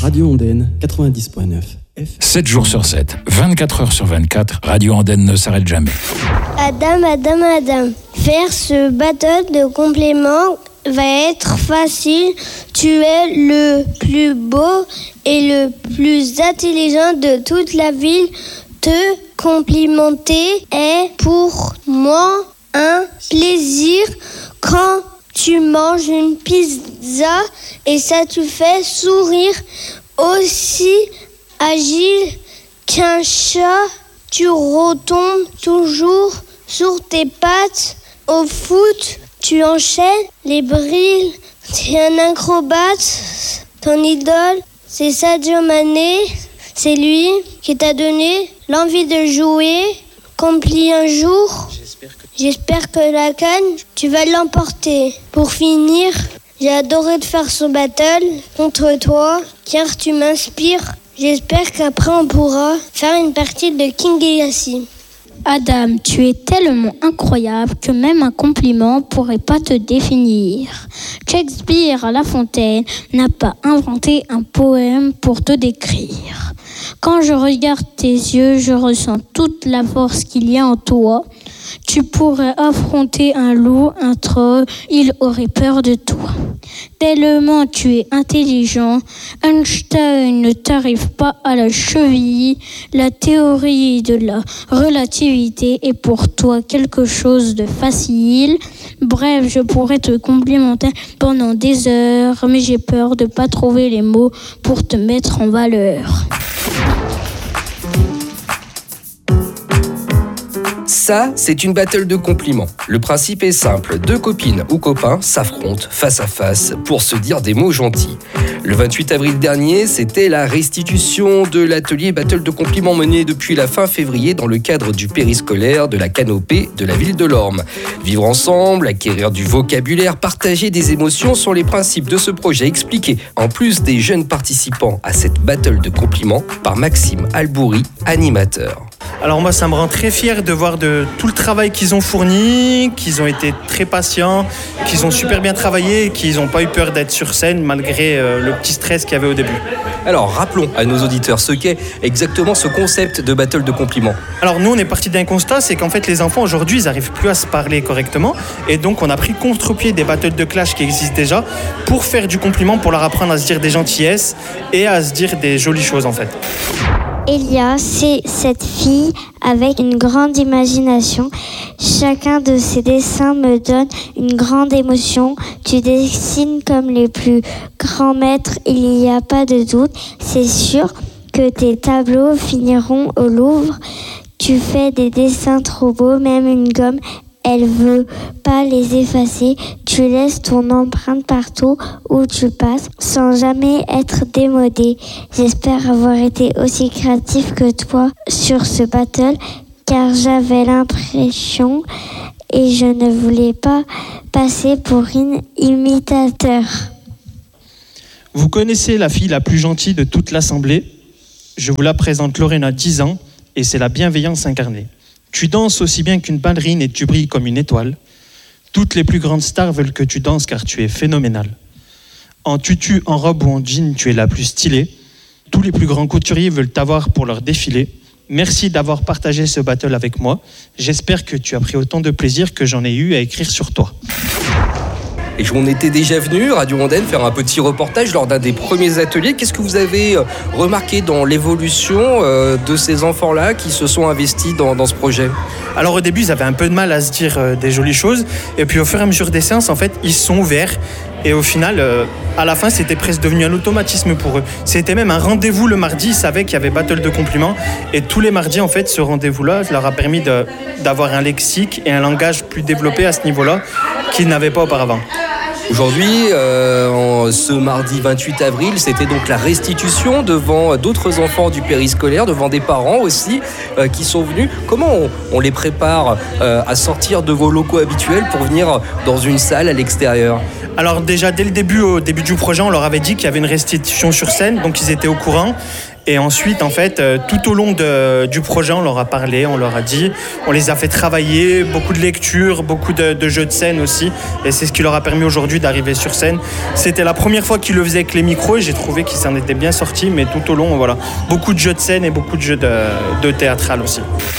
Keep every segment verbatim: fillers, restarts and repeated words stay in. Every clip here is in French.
Radio Andenne quatre-vingt-dix point neuf. sept jours sur sept, vingt-quatre heures sur vingt-quatre, Radio Andenne ne s'arrête jamais. Adam, Adam, Adam. Faire ce battle de compléments va être facile. Tu es le plus beau et le plus intelligent de toute la ville. Te complimenter est pour moi un plaisir. Quand tu manges une pizza et ça te fait sourire, aussi agile qu'un chat, tu retombes toujours sur tes pattes. Au foot, tu enchaînes les brilles, tu es un acrobate. Ton idole, c'est Sadio Mané. C'est lui qui t'a donné l'envie de jouer. Accompli un jour. J'espère que la canne, tu vas l'emporter. Pour finir, j'ai adoré de faire ce battle contre toi, car tu m'inspires. J'espère qu'après on pourra faire une partie de King Legacy. Adam, tu es tellement incroyable que même un compliment pourrait pas te définir. Shakespeare à La Fontaine n'a pas inventé un poème pour te décrire. Quand je regarde tes yeux, je ressens toute la force qu'il y a en toi. Tu pourrais affronter un loup, un troll, il aurait peur de toi. Tellement tu es intelligent, Einstein ne t'arrive pas à la cheville. La théorie de la relativité est pour toi quelque chose de facile. Bref, je pourrais te complimenter pendant des heures, mais j'ai peur de pas trouver les mots pour te mettre en valeur. Ça, c'est une battle de compliments. Le principe est simple, deux copines ou copains s'affrontent face à face pour se dire des mots gentils. Le vingt-huit avril dernier, c'était la restitution de l'atelier battle de compliments mené depuis la fin février dans le cadre du périscolaire de la Canopée de la ville de Lorme. Vivre ensemble, acquérir du vocabulaire, partager des émotions sont les principes de ce projet expliqués, en plus des jeunes participants à cette battle de compliments, par Maxime Albouri, animateur. Alors moi, ça me rend très fier de voir de tout le travail qu'ils ont fourni, qu'ils ont été très patients, qu'ils ont super bien travaillé et qu'ils n'ont pas eu peur d'être sur scène malgré euh, le petit stress qu'il y avait au début. Alors rappelons à nos auditeurs ce qu'est exactement ce concept de battle de compliments. Alors nous, on est parti d'un constat, c'est qu'en fait les enfants aujourd'hui, ils n'arrivent plus à se parler correctement et donc on a pris contre-pied des battles de clash qui existent déjà pour faire du compliment, pour leur apprendre à se dire des gentillesses et à se dire des jolies choses en fait. Elia, c'est cette fille avec une grande imagination. Chacun de ses dessins me donne une grande émotion. Tu dessines comme les plus grands maîtres, il n'y a pas de doute. C'est sûr que tes tableaux finiront au Louvre. Tu fais des dessins trop beaux, même une gomme, elle veut pas les effacer. Tu laisses ton empreinte partout où tu passes sans jamais être démodé. J'espère avoir été aussi créatif que toi sur ce battle, car j'avais l'impression et je ne voulais pas passer pour une imitateur. Vous connaissez la fille la plus gentille de toute l'assemblée. Je vous la présente, Lorena, dix ans, et c'est la bienveillance incarnée. Tu danses aussi bien qu'une ballerine et tu brilles comme une étoile. Toutes les plus grandes stars veulent que tu danses car tu es phénoménal. En tutu, en robe ou en jean, tu es la plus stylée. Tous les plus grands couturiers veulent t'avoir pour leur défilé. Merci d'avoir partagé ce battle avec moi. J'espère que tu as pris autant de plaisir que j'en ai eu à écrire sur toi. Et on était déjà venu, Radio Andenne, faire un petit reportage lors d'un des premiers ateliers. Qu'est-ce que vous avez remarqué dans l'évolution de ces enfants-là qui se sont investis dans, dans ce projet ? Alors au début, ils avaient un peu de mal à se dire des jolies choses. Et puis au fur et à mesure des séances, en fait, ils se sont ouverts. Et au final, euh, à la fin, c'était presque devenu un automatisme pour eux. C'était même un rendez-vous le mardi. Ils savaient qu'il y avait battle de compliments. Et tous les mardis, en fait, ce rendez-vous-là leur a permis de, d'avoir un lexique et un langage plus développé à ce niveau-là qu'ils n'avaient pas auparavant. Aujourd'hui, euh, en ce mardi vingt-huit avril, c'était donc la restitution devant d'autres enfants du périscolaire, devant des parents aussi euh, qui sont venus. Comment on, on les prépare euh, à sortir de vos locaux habituels pour venir dans une salle à l'extérieur ? Alors déjà, dès le début, au début du projet, on leur avait dit qu'il y avait une restitution sur scène, donc ils étaient au courant. Et ensuite, en fait, euh, tout au long de, du projet, on leur a parlé, on leur a dit, on les a fait travailler, beaucoup de lectures, beaucoup de, de jeux de scène aussi. Et c'est ce qui leur a permis aujourd'hui d'arriver sur scène. C'était la première fois qu'ils le faisaient avec les micros et j'ai trouvé qu'ils s'en étaient bien sortis. Mais tout au long, voilà, beaucoup de jeux de scène et beaucoup de jeux de, de théâtral aussi.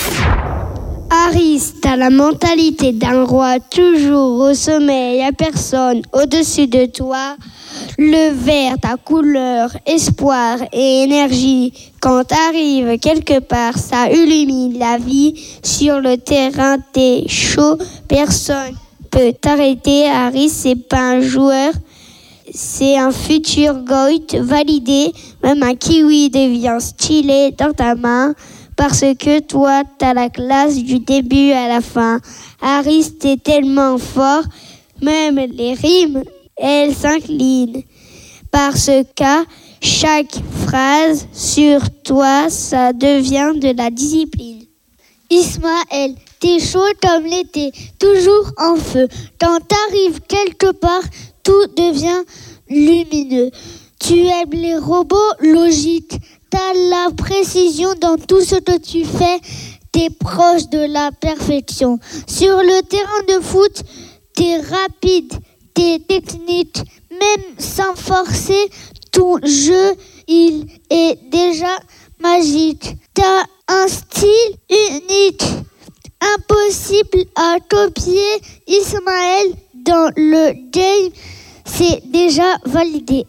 Harris, t'as la mentalité d'un roi, toujours au sommet, y'a personne au-dessus de toi. Le vert, ta couleur, espoir et énergie. Quand t'arrives quelque part, ça illumine la vie. Sur le terrain, t'es chaud, personne peut t'arrêter. Harris, c'est pas un joueur, c'est un futur goat validé. Même un kiwi devient stylé dans ta main. Parce que toi, t'as la classe du début à la fin. Harris, t'es tellement fort, même les rimes, elles s'inclinent. Parce qu'à chaque phrase sur toi, ça devient de la discipline. Ismaël, t'es chaud comme l'été, toujours en feu. Quand t'arrives quelque part, tout devient lumineux. Tu aimes les robots logiques. T'as la précision dans tout ce que tu fais, t'es proche de la perfection. Sur le terrain de foot, t'es rapide, t'es technique, même sans forcer, ton jeu, il est déjà magique. T'as un style unique, impossible à copier. Ismaël, dans le game, c'est déjà validé.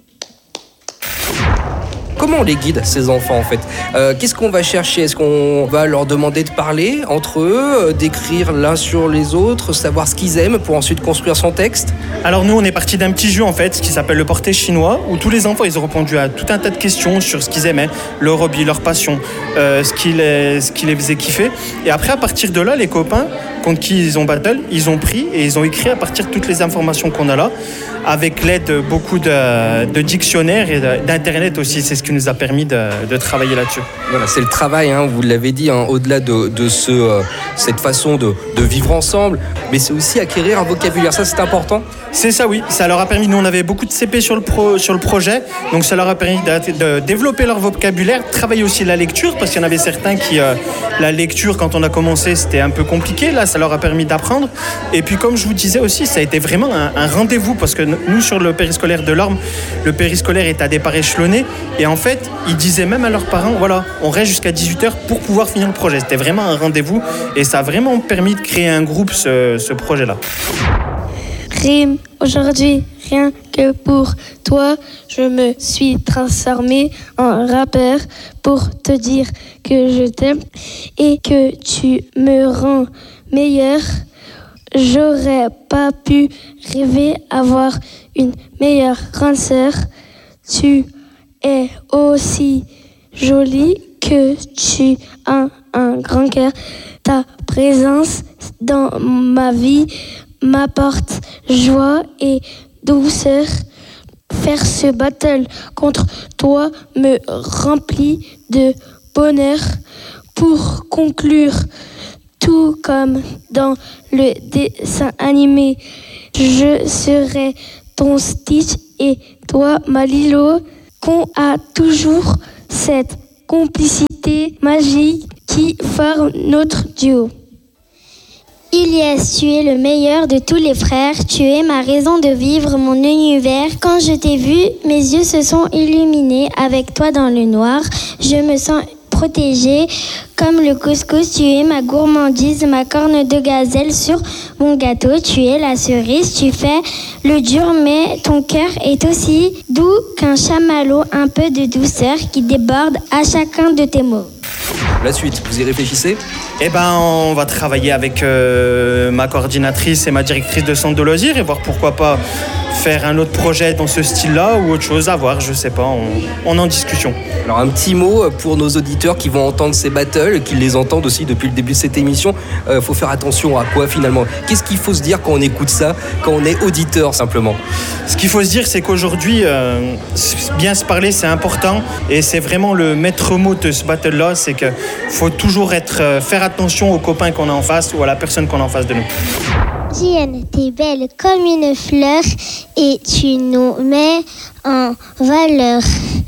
Comment on les guide, ces enfants, en fait ? euh, Qu'est-ce qu'on va chercher ? Est-ce qu'on va leur demander de parler entre eux, euh, d'écrire l'un sur les autres, savoir ce qu'ils aiment pour ensuite construire son texte ? Alors nous, on est parti d'un petit jeu, en fait, qui s'appelle le portrait chinois, où tous les enfants, ils ont répondu à tout un tas de questions sur ce qu'ils aimaient, leur hobby, leur passion, euh, ce, qui les, ce qui les faisait kiffer. Et après, à partir de là, les copains contre qui ils ont battle, ils ont pris et ils ont écrit à partir de toutes les informations qu'on a là, avec l'aide de beaucoup de, de dictionnaires et de, d'internet aussi. C'est ce qui nous a permis de, de travailler là-dessus. Voilà, c'est le travail, hein, vous l'avez dit, hein, au-delà de, de ce, euh, cette façon de, de vivre ensemble, mais c'est aussi acquérir un vocabulaire, ça c'est important. C'est ça, oui. Ça leur a permis, nous on avait beaucoup de C P sur le, pro, sur le projet, donc ça leur a permis de, de développer leur vocabulaire, travailler aussi la lecture, parce qu'il y en avait certains qui, euh, la lecture quand on a commencé c'était un peu compliqué, là ça leur a permis d'apprendre. Et puis comme je vous disais aussi, ça a été vraiment un, un rendez-vous, parce que nous sur le périscolaire de l'Orme, le périscolaire est à départ échelonné, et en fait ils disaient même à leurs parents, voilà, on reste jusqu'à dix-huit heures pour pouvoir finir le projet. C'était vraiment un rendez-vous, et ça a vraiment permis de créer un groupe, ce, ce projet-là. Rime, aujourd'hui, rien que pour toi, je me suis transformé en rappeur pour te dire que je t'aime et que tu me rends meilleur. J'aurais pas pu rêver avoir une meilleure grande sœur. Tu es aussi jolie que tu as un grand cœur. Ta présence dans ma vie m'apporte joie et douceur. Faire ce battle contre toi me remplit de bonheur. Pour conclure, tout comme dans le dessin animé, je serai ton Stitch et toi ma Lilo, qu'on a toujours cette complicité magique qui forme notre duo. Ilyes, tu es le meilleur de tous les frères, tu es ma raison de vivre, mon univers. Quand je t'ai vu, mes yeux se sont illuminés. Avec toi dans le noir, je me sens protégée. Comme le couscous, tu es ma gourmandise, ma corne de gazelle sur mon gâteau. Tu es la cerise, tu fais le dur, mais ton cœur est aussi doux qu'un chamallow. Un peu de douceur qui déborde à chacun de tes mots. La suite, vous y réfléchissez ? Eh ben, on va travailler avec euh, ma coordinatrice et ma directrice de centre de loisirs et voir pourquoi pas faire un autre projet dans ce style-là ou autre chose à voir, je sais pas, on, on est en discussion. Alors un petit mot pour nos auditeurs qui vont entendre ces battles, qui les entendent aussi depuis le début de cette émission. Euh, faut faire attention à quoi finalement ? Qu'est-ce qu'il faut se dire quand on écoute ça, quand on est auditeur simplement ? Ce qu'il faut se dire, c'est qu'aujourd'hui, euh, bien se parler, c'est important, et c'est vraiment le maître mot de ce battle-là, c'est qu'il faut toujours être, euh, faire attention aux copains qu'on a en face ou à la personne qu'on a en face de nous. Diane, t'es belle comme une fleur et tu nous mets en valeur.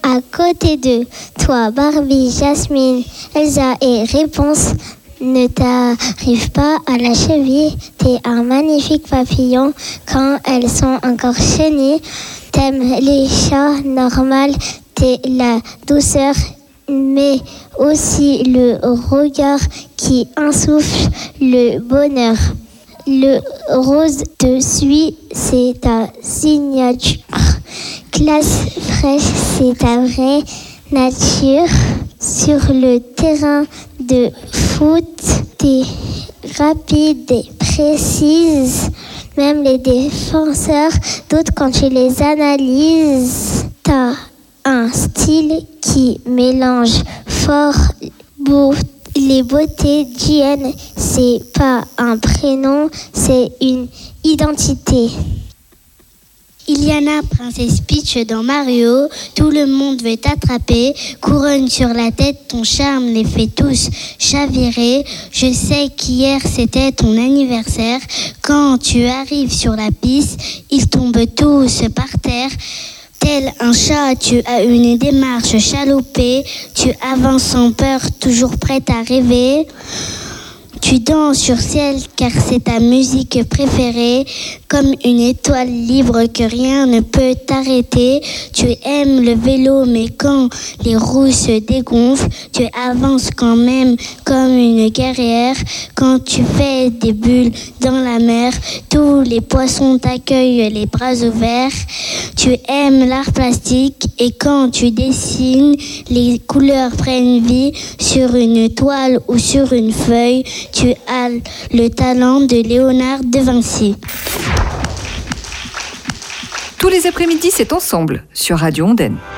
À côté de toi, Barbie, Jasmine, Elsa et Réponse, ne t'arrive pas à la cheville. T'es un magnifique papillon quand elles sont encore chenilles. T'aimes les chats, normal, t'es la douceur, mais aussi le regard qui insuffle le bonheur. Le rose te suit, c'est ta signature. Classe fraîche, c'est ta vraie nature. Sur le terrain de foot, t'es rapide et précise. Même les défenseurs doutent quand tu les analyses. T'as un style qui mélange fort, beau, les beautés. Jen, c'est pas un prénom, c'est une identité. Iliana, princesse Peach dans Mario, tout le monde veut t'attraper, couronne sur la tête, ton charme les fait tous chavirer. Je sais qu'hier c'était ton anniversaire, quand tu arrives sur la piste, ils tombent tous par terre. Tel un chat, tu as une démarche chalopée, tu avances sans peur, toujours prête à rêver. Tu danses sur ciel car c'est ta musique préférée, comme une étoile libre que rien ne peut t'arrêter. Tu aimes le vélo mais quand les roues se dégonflent, tu avances quand même comme une guerrière. Quand tu fais des bulles dans la mer, tous les poissons t'accueillent les bras ouverts. Tu aimes l'art plastique et quand tu dessines, les couleurs prennent vie sur une toile ou sur une feuille. Tu as le talent de Léonard de Vinci. Tous les après-midi, c'est ensemble sur Radio Ondaine.